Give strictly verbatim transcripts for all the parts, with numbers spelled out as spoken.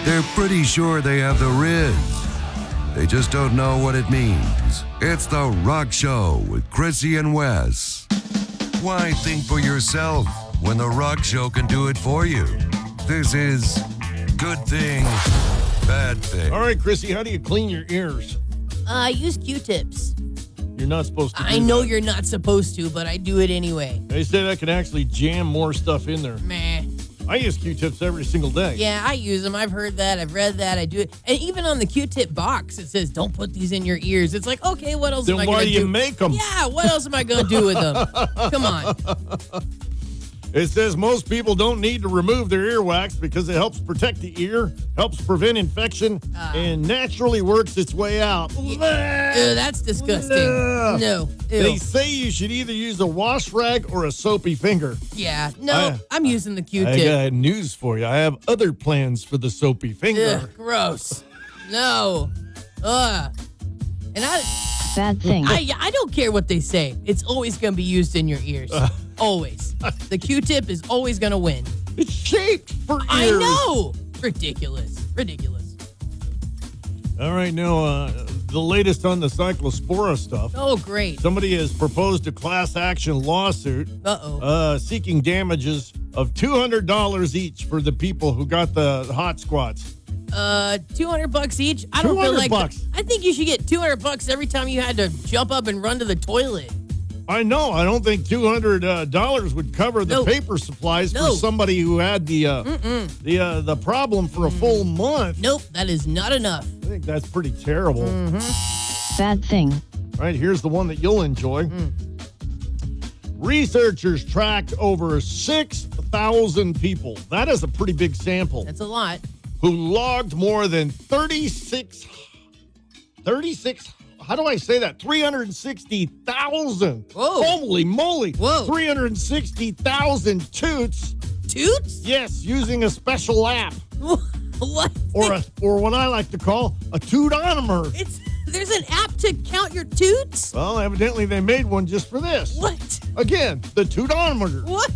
They're pretty sure they have the riz. They just don't know what it means. It's The Rock Show with Chrissy and Wes. Why think for yourself when The Rock Show can do it for you? This is Good Thing, Bad Thing. All right, Chrissy, how do you clean your ears? Uh, I use Q-tips. You're not supposed to do I know that. you're not supposed to, but I do it anyway. They say that can actually jam more stuff in there. Meh. I use Q-tips every single day. Yeah, I use them. I've heard that. I've read that. I do it. And even on the Q-tip box, it says, don't put these in your ears. It's like, okay, what else Then am I why going to do do? you make them? Yeah, what else am I going to do with them? Come on. It says most people don't need to remove their earwax because it helps protect the ear, helps prevent infection, Uh. and naturally works its way out. Ew, that's disgusting. Ugh. No. Ew. They say you should either use a wash rag or a soapy finger. Yeah. No, I- I'm using the I Q-tip. got news for you. I have other plans for the soapy finger. Ugh, gross. No. Ugh. And I, Bad thing. I, I don't care what they say. It's always going to be used in your ears. Always. The Q-tip is always going to win. It's shaped for ears. I know. Ridiculous. Ridiculous. All right, now, uh, the latest on the cyclospora stuff. Oh, great. Somebody has proposed a class action lawsuit Uh-oh. uh, seeking damages of two hundred dollars each for the people who got the hot squats. Uh, two hundred bucks each? I don't feel 200 like... bucks. I think you should get two hundred bucks every time you had to jump up and run to the toilet. I know. I don't think two hundred dollars uh, would cover the No. paper supplies No. for somebody who had the uh, the uh, the problem for a full month. Nope, that is not enough. I think that's pretty terrible. Bad thing. All right, here's the one that you'll enjoy. Researchers tracked over six thousand people. That is a pretty big sample. That's a lot. Who logged more than thirty-six, thirty-six, how do I say that? three hundred sixty thousand. Whoa. Holy moly. Whoa. three hundred sixty thousand toots. Toots? Yes, using a special app What? or a, or what I like to call a tootonomer. It's there's an app to count your toots? Well, evidently they made one just for this. What? Again, the tootonometer. What?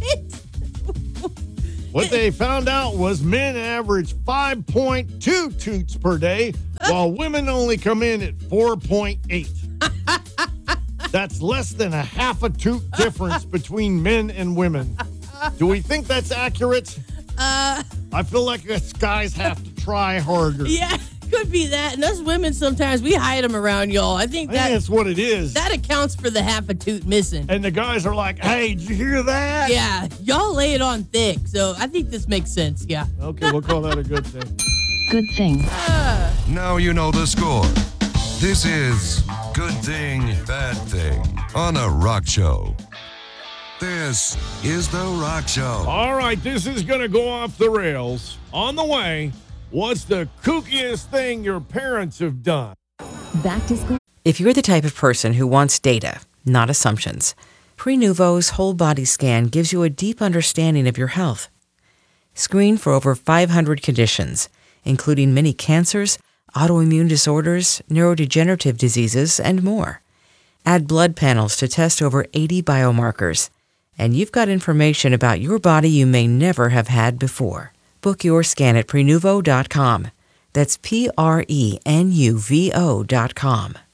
What they found out was men average five point two toots per day, while women only come in at four point eight. That's less than a half a toot difference between men and women. Do we think that's accurate? Uh, I feel like us guys have to try harder. yeah, could be that. And us women sometimes we hide them around y'all. I think I think that that's what it is. that accounts for the half a toot missing. And the guys are like, hey, did you hear that? Yeah, y'all lay it on thick. So I think this makes sense. Yeah. Okay, we'll call that a good thing. Good thing. Now you know the score. This is Good Thing, Bad Thing on The Rock Show. This is The Rock Show. All right, this is going to go off the rails. On the way, what's the kookiest thing your parents have done? Back to school. If you're the type of person who wants data, not assumptions, Prenuvo's whole body scan gives you a deep understanding of your health. Screen for over five hundred conditions, including many cancers, autoimmune disorders, neurodegenerative diseases, and more. Add blood panels to test over eighty biomarkers, and you've got information about your body you may never have had before. Book your scan at Prenuvo dot com. That's P R E N U V O dot com.